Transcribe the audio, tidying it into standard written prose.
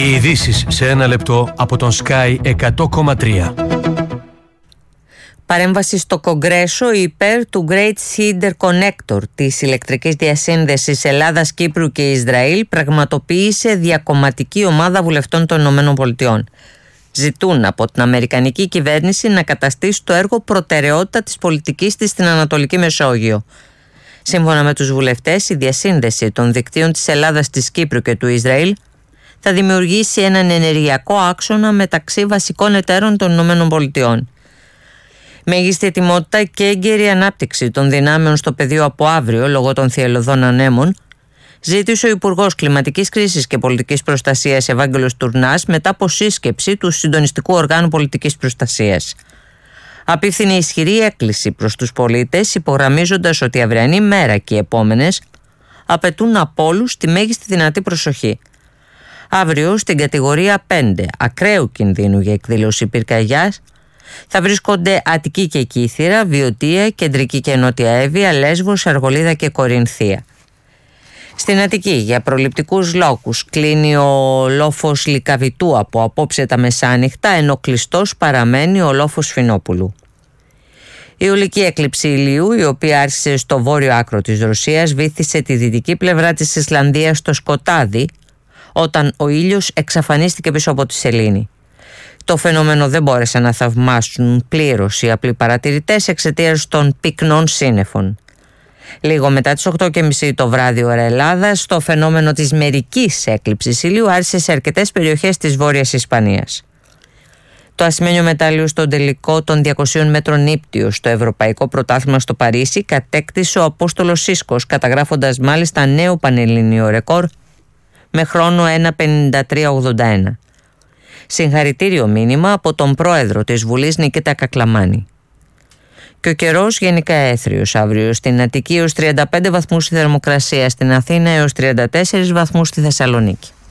Οι ειδήσεις σε ένα λεπτό από τον Sky 100,3. Παρέμβαση στο Κογκρέσο υπέρ του Great Cedar Connector της ηλεκτρικής διασύνδεσης Ελλάδας, Κύπρου και Ισραήλ πραγματοποίησε διακομματική ομάδα βουλευτών των ΗΠΑ. Ζητούν από την Αμερικανική κυβέρνηση να καταστήσει το έργο προτεραιότητα της πολιτικής της στην Ανατολική Μεσόγειο. Σύμφωνα με τους βουλευτές, η διασύνδεση των δικτύων της Ελλάδας, της Κύπρου και του Ισραήλ θα δημιουργήσει έναν ενεργειακό άξονα μεταξύ βασικών εταίρων των ΗΠΑ. Μέγιστη ετοιμότητα και έγκαιρη ανάπτυξη των δυνάμεων στο πεδίο από αύριο λόγω των θυελλωδών ανέμων, ζήτησε ο Υπουργός Κλιματικής Κρίσης και Πολιτικής Προστασίας Ευάγγελος Τουρνάς μετά από σύσκεψη του Συντονιστικού Οργάνου Πολιτικής Προστασίας. Απίφθινε ισχυρή έκκληση προς τους πολίτες, υπογραμμίζοντας ότι η αυριανή μέρα και οι επόμενες απαιτούν από όλους τη μέγιστη δυνατή προσοχή. Αύριο, στην κατηγορία 5 ακραίου κινδύνου για εκδήλωση πυρκαγιάς, θα βρίσκονται Αττική και Κύθυρα, Βιωτία, Κεντρική και Νότια Εύβοια, Λέσβος, Αργολίδα και Κορινθία. Στην Αττική, για προληπτικούς λόγους, κλείνει ο λόφος Λυκαβητού από απόψε τα μεσάνυχτα, ενώ κλειστός παραμένει ο λόφος Φινόπουλου. Η αιωλική έκλειψη ηλίου, η οποία άρχισε στο βόρειο άκρο της Ρωσίας, βύθισε τη δυτική πλευρά της Ισλανδίας στο σκοτάδι, όταν ο ήλιος εξαφανίστηκε πίσω από τη σελήνη. Το φαινόμενο δεν μπόρεσαν να θαυμάσουν πλήρως οι απλοί παρατηρητές εξαιτίας των πυκνών σύννεφων. Λίγο μετά τις 8:30 το βράδυ ώρα Ελλάδας, το φαινόμενο της μερικής έκλειψης ηλίου άρχισε σε αρκετές περιοχές της Βόρειας Ισπανίας. Το ασημένιο μετάλλιο στον τελικό των 200 μέτρων ύπτιο στο Ευρωπαϊκό Πρωτάθλημα στο Παρίσι κατέκτησε ο Απόστολος Σίσκος, καταγράφοντας μάλιστα νέο πανελληνίο ρεκόρ με χρόνο 1:53.81. Συγχαρητήριο μήνυμα από τον πρόεδρο της Βουλής Νικήτα Κακλαμάνη. Και ο καιρός γενικά έθριος αύριο. Στην Αττική έως 35 βαθμούς η θερμοκρασία, στην Αθήνα έως 34 βαθμούς στη Θεσσαλονίκη.